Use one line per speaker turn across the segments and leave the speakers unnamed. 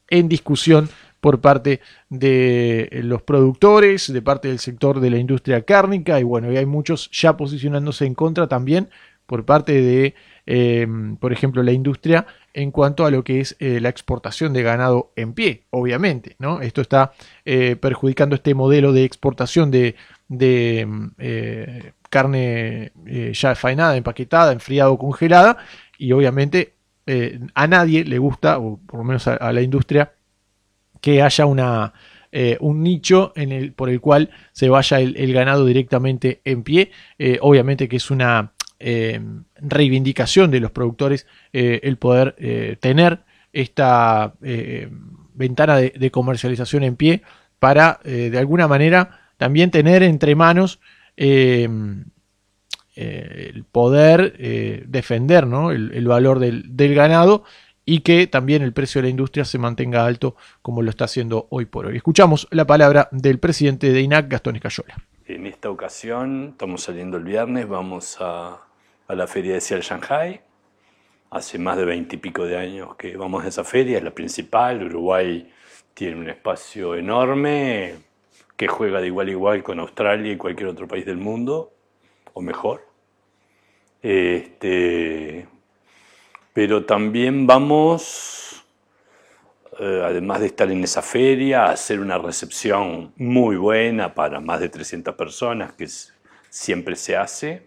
en discusión por parte de los productores, de parte del sector de la industria cárnica, y bueno, y hay muchos ya posicionándose en contra también por parte de, por ejemplo, la industria en cuanto a lo que es la exportación de ganado en pie, obviamente, ¿no? Esto está perjudicando este modelo de exportación de carne ya faenada, empaquetada, enfriada o congelada, y obviamente a nadie le gusta, o por lo menos a la industria, que haya un nicho por el cual se vaya el ganado directamente en pie. Obviamente que es una reivindicación de los productores el poder tener esta ventana de comercialización en pie para de alguna manera también tener entre manos el poder defender, ¿no? el valor del ganado y que también el precio de la industria se mantenga alto como lo está haciendo hoy por hoy. Escuchamos la palabra del presidente de INAC, Gastón Escayola.
En esta ocasión, estamos saliendo el viernes, vamos a la feria de Cial Shanghai. Hace más de 20 y pico de años que vamos a esa feria, es la principal. Uruguay tiene un espacio enorme que juega de igual a igual con Australia y cualquier otro país del mundo, o mejor. Pero también vamos, además de estar en esa feria, a hacer una recepción muy buena para más de 300 personas, que siempre se hace.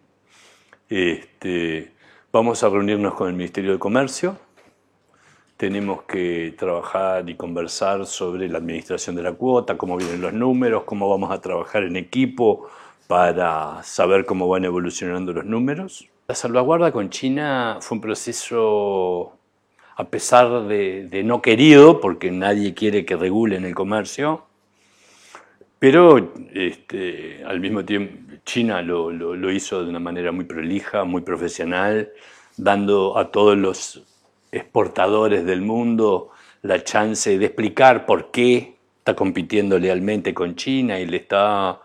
Vamos a reunirnos con el Ministerio de Comercio. Tenemos que trabajar y conversar sobre la administración de la cuota, cómo vienen los números, cómo vamos a trabajar en equipo para saber cómo van evolucionando los números. La salvaguarda con China fue un proceso, a pesar de no querido, porque nadie quiere que regulen el comercio, pero al mismo tiempo China lo hizo de una manera muy prolija, muy profesional, dando a todos los exportadores del mundo la chance de explicar por qué está compitiendo lealmente con China y le está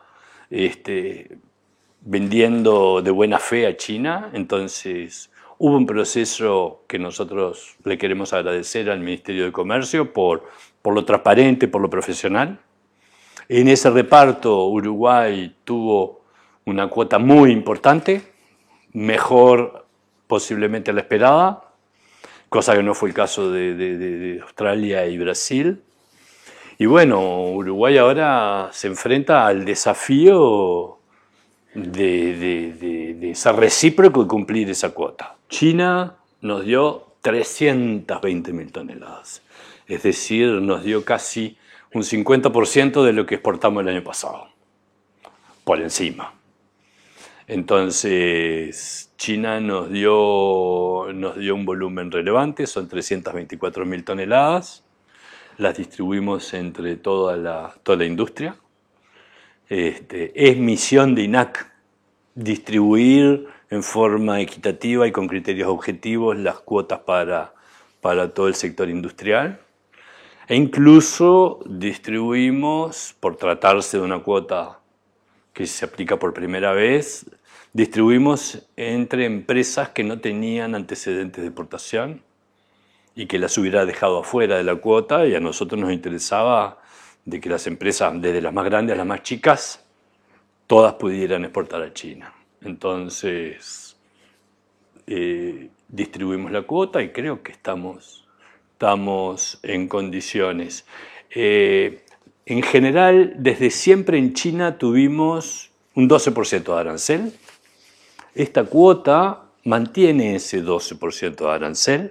vendiendo de buena fe a China. Entonces hubo un proceso que nosotros le queremos agradecer al Ministerio de Comercio por lo transparente, por lo profesional. En ese reparto Uruguay tuvo una cuota muy importante, mejor posiblemente a la esperada, cosa que no fue el caso de Australia y Brasil. Y bueno, Uruguay ahora se enfrenta al desafío de ser recíproco y cumplir esa cuota. China nos dio 320.000 toneladas, es decir, nos dio casi un 50% de lo que exportamos el año pasado, por encima. Entonces, China nos dio un volumen relevante, son 324.000 toneladas, las distribuimos entre toda la industria. Es misión de INAC distribuir en forma equitativa y con criterios objetivos las cuotas para todo el sector industrial. E incluso distribuimos, por tratarse de una cuota que se aplica por primera vez, distribuimos entre empresas que no tenían antecedentes de exportación y que las hubiera dejado afuera de la cuota, y a nosotros nos interesaba de que las empresas, desde las más grandes a las más chicas, todas pudieran exportar a China. Entonces, distribuimos la cuota y creo que estamos en condiciones. En general, desde siempre en China tuvimos un 12% de arancel. Esta cuota mantiene ese 12% de arancel,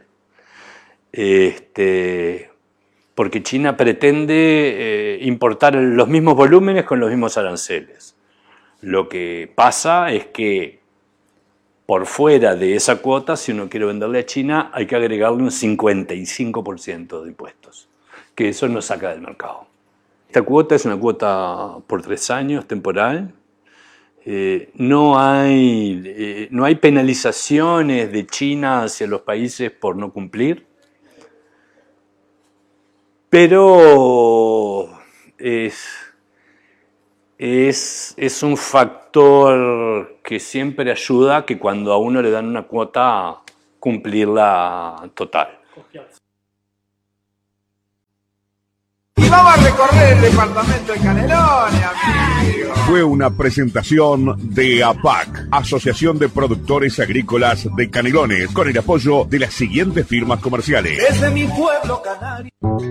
porque China pretende importar los mismos volúmenes con los mismos aranceles. Lo que pasa es que por fuera de esa cuota, si uno quiere venderle a China, hay que agregarle un 55% de impuestos, que eso nos saca del mercado. Esta cuota es una cuota por 3 años, temporal. No hay penalizaciones de China hacia los países por no cumplir, pero es un factor que siempre ayuda a que cuando a uno le dan una cuota, cumplirla total.
recorrer el departamento de Canelones, amigo.
Fue una presentación de APAC, Asociación de Productores Agrícolas de Canelones, con el apoyo de las siguientes firmas comerciales.
Desde mi pueblo canario.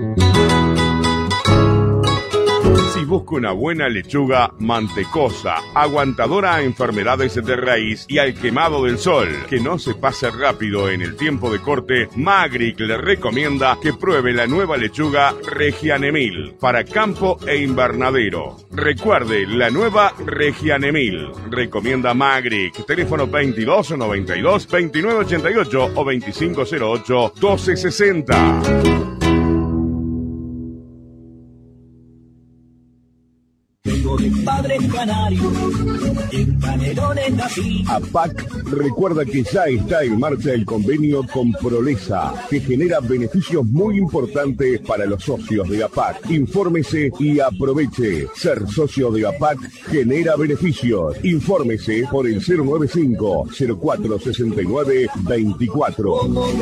Si busca una buena lechuga mantecosa, aguantadora a enfermedades de raíz y al quemado del sol, que no se pase rápido en el tiempo de corte, Magric le recomienda que pruebe la nueva lechuga Regianemil para campo e invernadero. Recuerde, la nueva Regianemil. Recomienda Magric. Teléfono 2292 2988 o 2508 1260.
Tengo de padre canario, en Canelones nací.
APAC recuerda que ya está en marcha el convenio con Prolesa, que genera beneficios muy importantes para los socios de APAC. Infórmese y aproveche. Ser socio de APAC genera beneficios. Infórmese por el 095-0469-24.